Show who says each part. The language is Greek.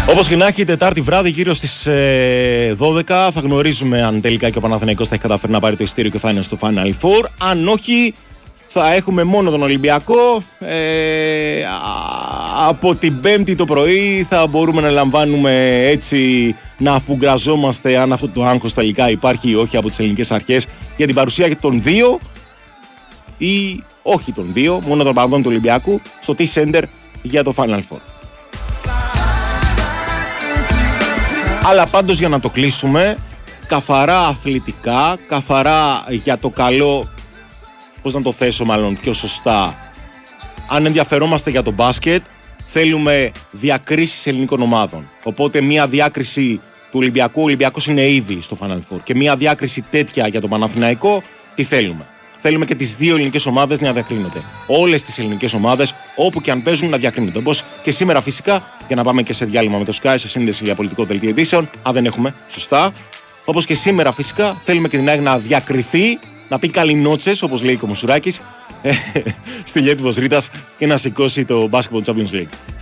Speaker 1: Όπως και να έχει, Τετάρτη βράδυ γύρω στις 12 θα γνωρίζουμε αν τελικά και ο Παναθηναϊκός θα έχει καταφέρει να πάρει το ειστήριο και θα είναι στο Final Four. Αν όχι, θα έχουμε μόνο τον Ολυμπιακό. Από την Πέμπτη το πρωί θα μπορούμε να λαμβάνουμε έτσι, να αφουγκραζόμαστε αν αυτό το άγχος τελικά υπάρχει ή όχι από τις ελληνικές αρχές για την παρουσία των δύο ή όχι των δύο, μόνο των παδών του Ολυμπιακού στο T-Center για το Final Four. Αλλά πάντως, για να το κλείσουμε, καθαρά αθλητικά, καθαρά για το καλό, πώς να το θέσω μάλλον πιο σωστά, αν ενδιαφερόμαστε για το μπάσκετ, θέλουμε διακρίσεις ελληνικών ομάδων. Οπότε μια διάκριση του Ολυμπιακού, ο Ολυμπιακός είναι ήδη στο Final Four, και μια διάκριση τέτοια για τον Παναθηναϊκό, τι θέλουμε? Θέλουμε και τις δύο ελληνικές ομάδες να διακρίνονται. Όλες τις ελληνικές ομάδες, όπου και αν παίζουν, να διακρίνονται. Όπως και σήμερα, φυσικά, για να πάμε και σε διάλειμμα με το Sky, σε σύνδεση για πολιτικό δελτίο ειδήσεων. Αν δεν έχουμε, σωστά. Όπως και σήμερα, φυσικά, θέλουμε και την ΑΕΚ να διακριθεί, να πει καληνότσες, όπως λέει και ο Μουσουράκης, στη Λιέτβος Ρήτας, και να σηκώσει το Basketball Champions League.